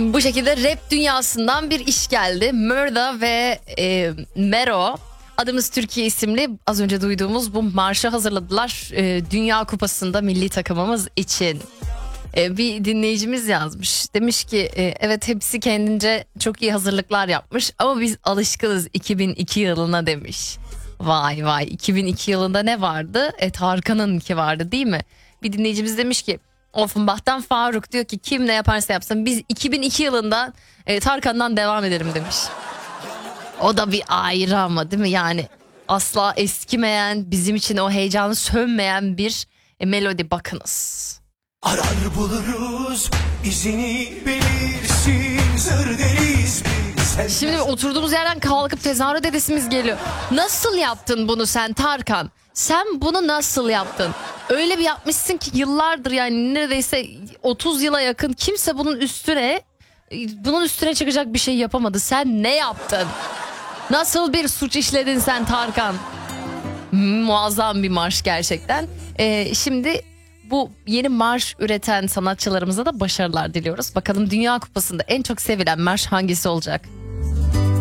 Bu şekilde rap dünyasından bir iş geldi. Murda ve Mero Adımız Türkiye isimli az önce duyduğumuz bu marşı hazırladılar Dünya Kupası'nda milli takımımız için. Bir dinleyicimiz yazmış. Demiş ki evet hepsi kendince çok iyi hazırlıklar yapmış ama biz alışkınız 2002 yılına demiş. Vay vay 2002 yılında ne vardı? Tarkan'ınki vardı değil mi? Bir dinleyicimiz demiş ki Offenbach'tan Faruk diyor ki kim ne yaparsa yapsın biz 2002 yılında Tarkan'dan devam edelim demiş. O da bir ayrı ama değil mi? Yani asla eskimeyen, bizim için o heyecanı sönmeyen bir melodi, bakınız. Arar buluruz izini belirsin zır deriz biz. Şimdi oturduğumuz yerden kalkıp tezahürat edesimiz geliyor. Nasıl yaptın bunu sen Tarkan? Sen bunu nasıl yaptın? Öyle bir yapmışsın ki yıllardır, yani neredeyse 30 yıla yakın kimse bunun üstüne çıkacak bir şey yapamadı. Sen ne yaptın? Nasıl bir suç işledin sen Tarkan? Muazzam bir marş gerçekten. Şimdi bu yeni marş üreten sanatçılarımıza da başarılar diliyoruz. Bakalım Dünya Kupası'nda en çok sevilen marş hangisi olacak?